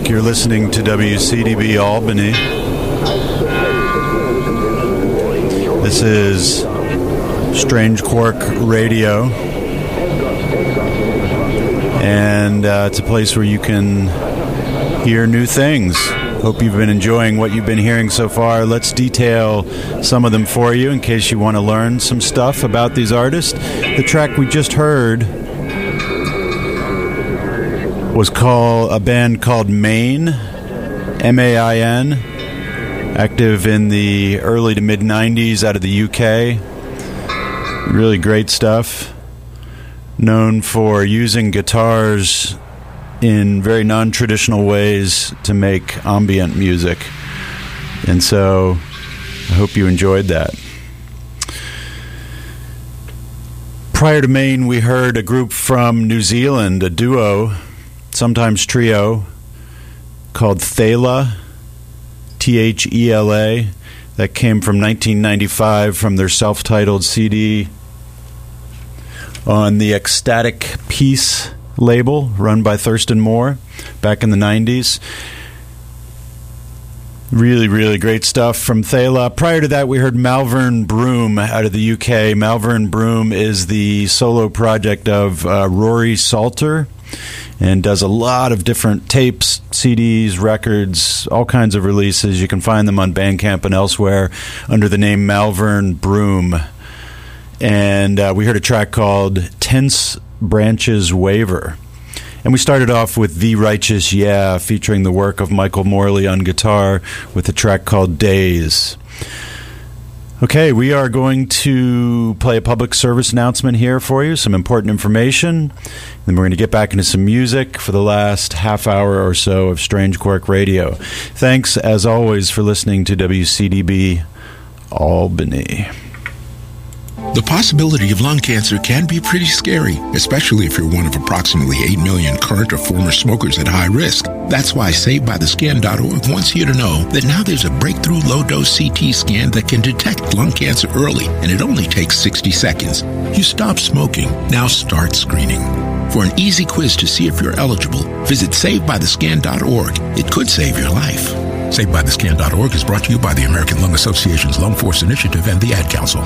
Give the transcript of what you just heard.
back. You're listening to WCDB Albany. This is Strange Quark Radio. And it's a place where you can hear new things. Hope you've been enjoying what you've been hearing so far. Let's detail some of them for you in case you want to learn some stuff about these artists. The track we just heard was called a band called Main, M-A-I-N, active in the early to mid-90s out of the UK. Really great stuff. Known for using guitars in very non-traditional ways to make ambient music. And so I hope you enjoyed that. Prior to Maine, we heard a group from New Zealand, a duo, sometimes trio, called Thela, T-H-E-L-A, that came from 1995 from their self-titled CD on the Ecstatic Peace label run by Thurston Moore back in the 90s. Really, really great stuff from Thela. Prior to that, we heard Malvern Broom out of the UK. Malvern Broom is the solo project of Rory Salter and does a lot of different tapes, CDs, records, all kinds of releases. You can find them on Bandcamp and elsewhere under the name Malvern Broom. And we heard a track called Tense Branches Waver. And we started off with The Righteous Yeah, featuring the work of Michael Morley on guitar with a track called Days. Okay, we are going to play a public service announcement here for you, some important information. Then we're going to get back into some music for the last half hour or so of Strange Quark Radio. Thanks, as always, for listening to WCDB Albany. The possibility of lung cancer can be pretty scary, especially if you're one of approximately 8 million current or former smokers at high risk. That's why SavedByTheScan.org wants you to know that now there's a breakthrough low-dose CT scan that can detect lung cancer early, and it only takes 60 seconds. You stop smoking, now start screening. For an easy quiz to see if you're eligible, visit SavedByTheScan.org. It could save your life. SavedByTheScan.org is brought to you by the American Lung Association's Lung Force Initiative and the Ad Council.